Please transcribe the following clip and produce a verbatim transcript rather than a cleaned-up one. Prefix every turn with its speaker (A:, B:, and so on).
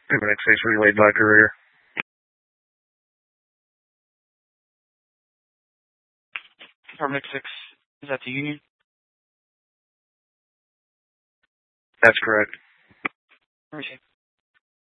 A: Department six relayed by courier.
B: Department six, is that the Union?
A: That's correct.
B: Let me see.